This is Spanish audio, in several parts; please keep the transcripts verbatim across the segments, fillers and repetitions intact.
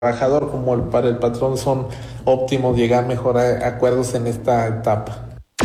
trabajador como el, para el patrón son óptimos llegar mejor a acuerdos en esta etapa.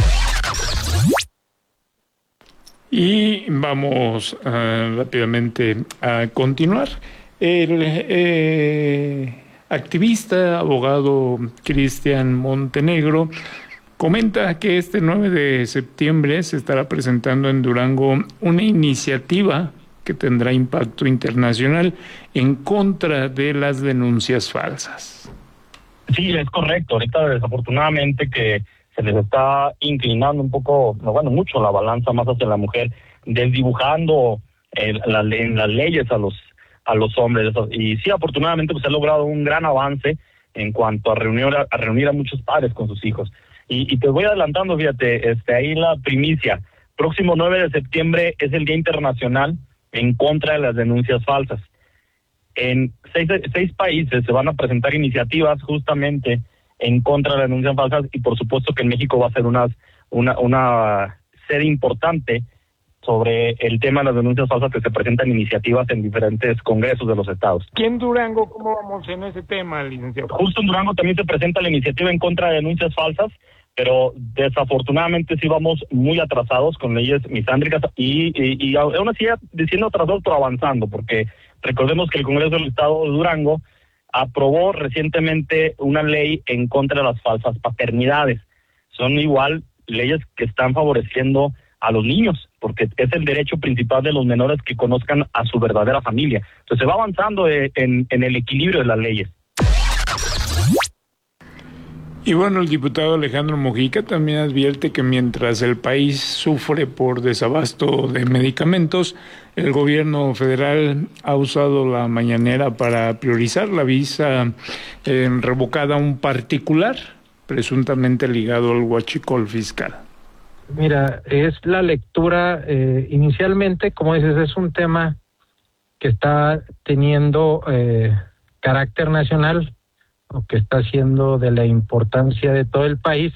Y vamos uh, rápidamente a continuar. El eh, activista, abogado Cristian Montenegro comenta que este nueve de septiembre se estará presentando en Durango una iniciativa que tendrá impacto internacional en contra de las denuncias falsas. Sí, es correcto. Ahorita desafortunadamente que se les está inclinando un poco, bueno, mucho la balanza más hacia la mujer, desdibujando el, la, en las leyes a los a los hombres. Y sí, afortunadamente pues se ha logrado un gran avance en cuanto a reunir a, a reunir a muchos padres con sus hijos. Y, y te voy adelantando, fíjate, este ahí la primicia. Próximo nueve de septiembre es el Día Internacional en contra de las denuncias falsas. En seis, seis países se van a presentar iniciativas justamente en contra de las denuncias falsas, y por supuesto que en México va a ser una, una, una sede importante sobre el tema de las denuncias falsas, que se presentan iniciativas en diferentes congresos de los estados. ¿Aquí en Durango cómo vamos en ese tema, licenciado? Justo en Durango también se presenta la iniciativa en contra de denuncias falsas, pero desafortunadamente sí vamos muy atrasados con leyes misándricas y, y, y aún así diciendo atrasados pero avanzando, porque recordemos que el Congreso del Estado de Durango aprobó recientemente una ley en contra de las falsas paternidades. Son igual leyes que están favoreciendo a los niños, porque es el derecho principal de los menores que conozcan a su verdadera familia. Entonces se va avanzando en, en el equilibrio de las leyes. Y bueno, el diputado Alejandro Mojica también advierte que mientras el país sufre por desabasto de medicamentos, el gobierno federal ha usado la mañanera para priorizar la visa eh, revocada a un particular, presuntamente ligado al huachicol fiscal. Mira, es la lectura, eh, inicialmente, como dices, es un tema que está teniendo eh, carácter nacional, o que está siendo de la importancia de todo el país,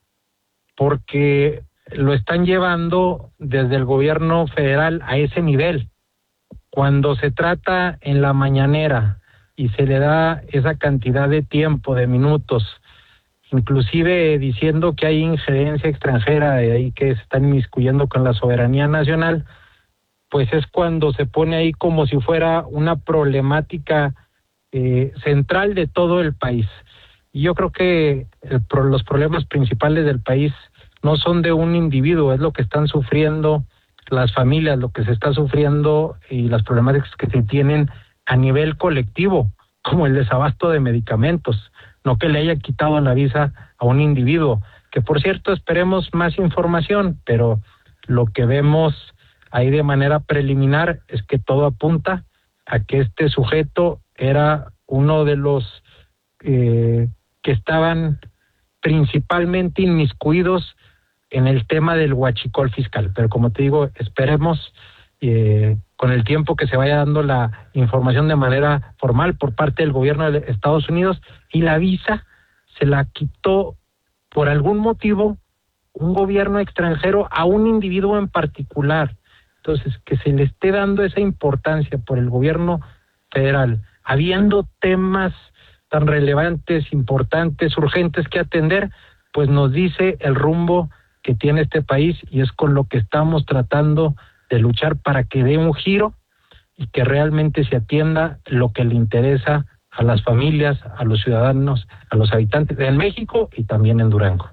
porque lo están llevando desde el gobierno federal a ese nivel. Cuando se trata en la mañanera y se le da esa cantidad de tiempo, de minutos, inclusive diciendo que hay injerencia extranjera y ahí que se están inmiscuyendo con la soberanía nacional, pues es cuando se pone ahí como si fuera una problemática Eh, central de todo el país. Y yo creo que el, los problemas principales del país no son de un individuo, es lo que están sufriendo las familias, lo que se está sufriendo y las problemáticas que se tienen a nivel colectivo, como el desabasto de medicamentos, no que le haya quitado la visa a un individuo, que por cierto esperemos más información, pero lo que vemos ahí de manera preliminar es que todo apunta a que este sujeto era uno de los eh, que estaban principalmente inmiscuidos en el tema del huachicol fiscal. Pero como te digo, esperemos eh, con el tiempo que se vaya dando la información de manera formal por parte del gobierno de Estados Unidos, y la visa se la quitó por algún motivo un gobierno extranjero a un individuo en particular. Entonces, que se le esté dando esa importancia por el gobierno federal, habiendo temas tan relevantes, importantes, urgentes que atender, pues nos dice el rumbo que tiene este país, y es con lo que estamos tratando de luchar para que dé un giro y que realmente se atienda lo que le interesa a las familias, a los ciudadanos, a los habitantes en México y también en Durango.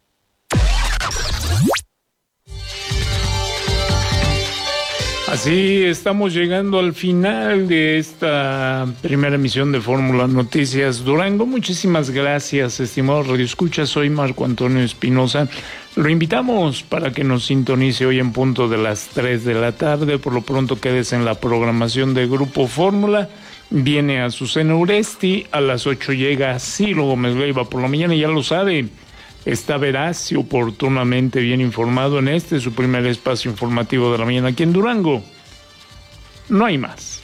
Así estamos llegando al final de esta primera emisión de Fórmula Noticias Durango. Muchísimas gracias, estimados radioescuchas. Soy Marco Antonio Espinosa. Lo invitamos para que nos sintonice hoy en punto de las tres de la tarde. Por lo pronto, quédese en la programación de Grupo Fórmula. Viene Azucena Uresti. A las ocho llega Ciro Gómez Leiva por la mañana, ya lo sabe. Está veraz y oportunamente bien informado en este, su primer espacio informativo de la mañana aquí en Durango. No hay más.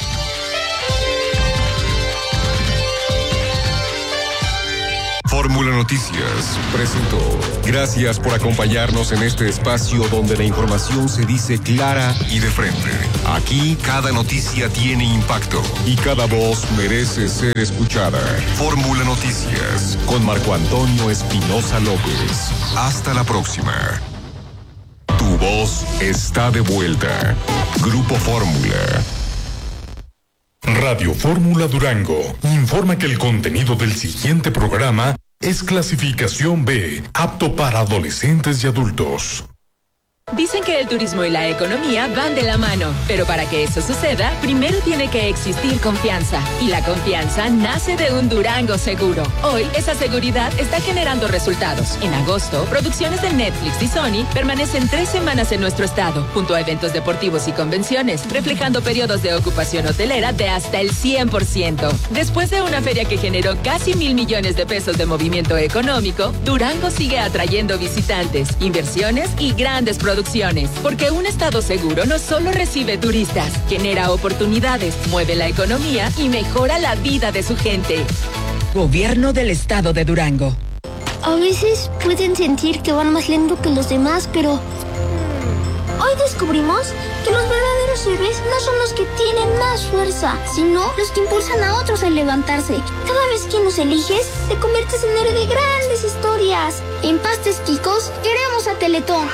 Fórmula Noticias presentó. Gracias por acompañarnos en este espacio donde la información se dice clara y de frente. Aquí cada noticia tiene impacto y cada voz merece ser escuchada. Fórmula Noticias con Marco Antonio Espinosa López. Hasta la próxima. Tu voz está de vuelta. Grupo Fórmula. Radio Fórmula Durango informa que el contenido del siguiente programa es clasificación B, apto para adolescentes y adultos. Dicen que el turismo y la economía van de la mano, pero para que eso suceda, primero tiene que existir confianza. Y la confianza nace de un Durango seguro. Hoy, esa seguridad está generando resultados. En agosto, producciones de Netflix y Sony permanecen tres semanas en nuestro estado, junto a eventos deportivos y convenciones, reflejando periodos de ocupación hotelera de hasta el cien por ciento. Después de una feria que generó casi mil millones de pesos de movimiento económico, Durango sigue atrayendo visitantes, inversiones y grandes producciones. Porque un estado seguro no solo recibe turistas, genera oportunidades, mueve la economía y mejora la vida de su gente. Gobierno del Estado de Durango. A veces pueden sentir que van más lento que los demás, pero hoy descubrimos que los verdaderos héroes no son los que tienen más fuerza, sino los que impulsan a otros a levantarse. Cada vez que nos eliges, te conviertes en héroe de grandes historias. En Pastes Quicos, queremos a Teletón.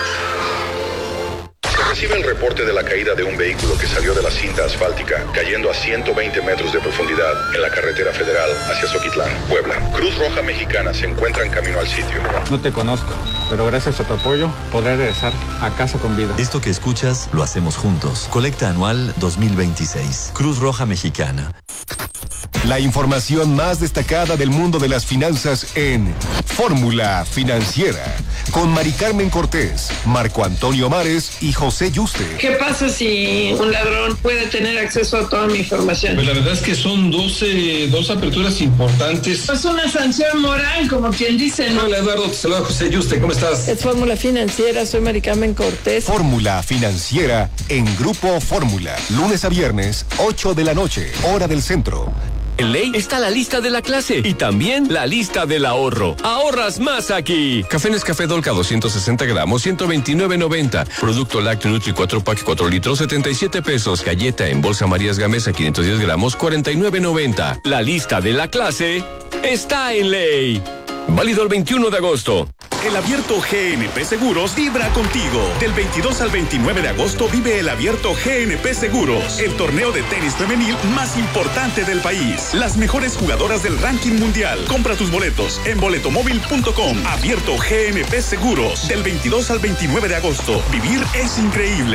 Recibe el reporte de la caída de un vehículo que salió de la cinta asfáltica, cayendo a ciento veinte metros de profundidad en la carretera federal hacia Zoquitlán, Puebla. Cruz Roja Mexicana se encuentra en camino al sitio. No te conozco, pero gracias a tu apoyo podré regresar a casa con vida. Esto que escuchas lo hacemos juntos. Colecta anual dos mil veintiséis. Cruz Roja Mexicana. La información más destacada del mundo de las finanzas en Fórmula Financiera, con Mari Carmen Cortés, Marco Antonio Mares y José Yuste. ¿Qué pasa si un ladrón puede tener acceso a toda mi información? Pues la verdad es que son doce, dos aperturas importantes. Es una sanción moral, como quien dice, ¿no? Hola Eduardo, te saluda José Yuste, ¿cómo estás? Es Fórmula Financiera, soy Mari Carmen Cortés. Fórmula Financiera en Grupo Fórmula, lunes a viernes, ocho de la noche, hora del centro. En Ley está la lista de la clase y también la lista del ahorro. Ahorras más aquí. Café Nescafé Dolca doscientos sesenta gramos, ciento veintinueve noventa. Producto lácteo Nutri cuatro pack cuatro litros, setenta y siete pesos. Galleta en bolsa Marías Gamesa quinientos diez gramos, cuarenta y nueve noventa. La lista de la clase está en Ley. Válido el veintiuno de agosto. El Abierto G N P Seguros vibra contigo. Del veintidós al veintinueve de agosto vive el Abierto G N P Seguros, el torneo de tenis femenil más importante del país. Las mejores jugadoras del ranking mundial. Compra tus boletos en boletomóvil punto com. Abierto G N P Seguros. Del veintidós al veintinueve de agosto. Vivir es increíble.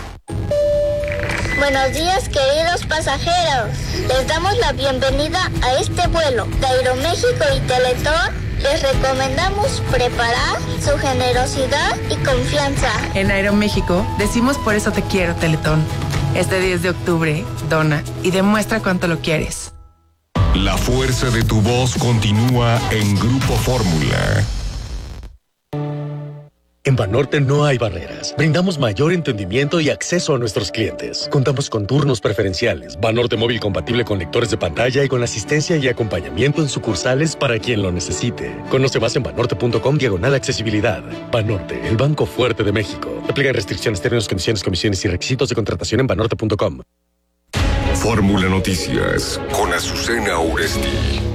Buenos días, queridos pasajeros. Les damos la bienvenida a este vuelo de Aeroméxico y Teletón. Les recomendamos preparar su generosidad y confianza. En Aeroméxico decimos por eso te quiero, Teletón. Este diez de octubre, dona y demuestra cuánto lo quieres. La fuerza de tu voz continúa en Grupo Fórmula. En Banorte no hay barreras. Brindamos mayor entendimiento y acceso a nuestros clientes. Contamos con turnos preferenciales, Banorte móvil compatible con lectores de pantalla y con asistencia y acompañamiento en sucursales para quien lo necesite. Conoce más en banorte punto com diagonal accesibilidad. Banorte, el banco fuerte de México. Aplican restricciones, términos, condiciones, comisiones y requisitos de contratación en banorte punto com. Fórmula Noticias con Azucena Uresti.